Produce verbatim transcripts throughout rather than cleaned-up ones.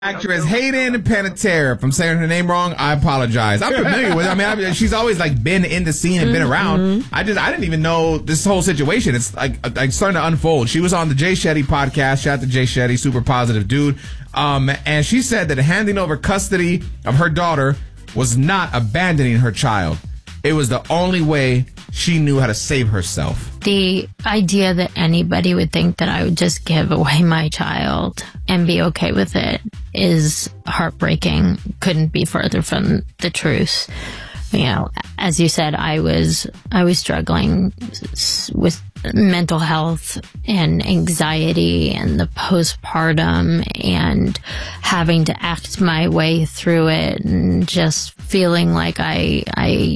Actress Hayden Panettiere. If I'm saying her name wrong, I apologize. I'm familiar with her. I mean, I, she's always like been in the scene and been around. Mm-hmm. I just I didn't even know this whole situation. It's like like starting to unfold. She was on the Jay Shetty podcast. Shout out to Jay Shetty, super positive dude. Um, and she said that handing over custody of her daughter was not abandoning her child. It was the only way she knew how to save herself. The idea that anybody would think that I would just give away my child and be okay with it is heartbreaking. Couldn't be further from the truth. You know, as you said, I was I was struggling with mental health and anxiety and the postpartum and having to act my way through it and just feeling like I I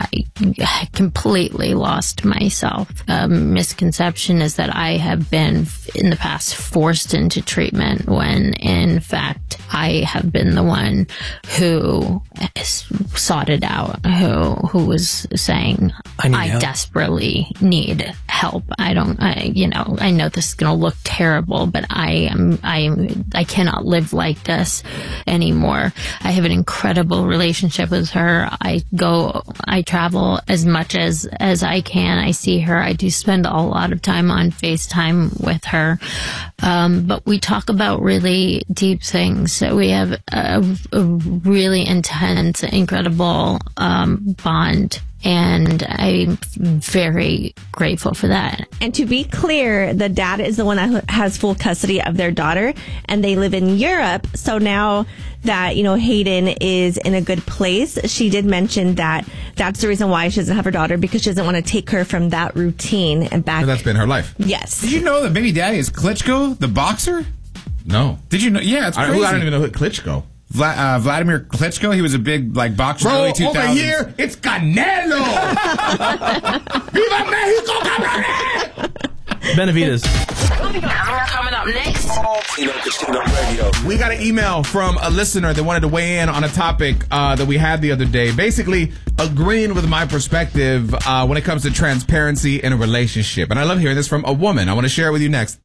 I completely lost myself. A misconception is that I have been in the past forced into treatment when in fact I have been the one who sought it out, who who was saying I, I desperately need help. I don't, I, you know, I know this is going to look terrible, but I am, I am, I cannot live like this anymore. I have an incredible relationship with her. I go, I travel as much as, as I can. I see her. I do spend a lot of time on FaceTime with her. Um, but we talk about really deep things. So we have a, a really intense, incredible, um, bond. And I'm very grateful for that. And to be clear, the dad is the one that has full custody of their daughter, and they live in Europe. So now that, you know, Hayden is in a good place, she did mention that that's the reason why she doesn't have her daughter, because she doesn't want to take her from that routine and back. So that's been her life. Yes. Did you know that baby daddy is Klitschko, the boxer? No. Did you know? Yeah, it's crazy. I, I don't even know who Klitschko. Vla- uh, Vladimir Klitschko, he was a big like boxer. Bro, early two thousands. over here, it's Canelo! Viva Mexico, cabrones! Benavides. Coming up, coming up next. Tino Casino Radio. We got an email from a listener that wanted to weigh in on a topic uh, that we had the other day. Basically, agreeing with my perspective uh, when it comes to transparency in a relationship. And I love hearing this from a woman. I want to share it with you next.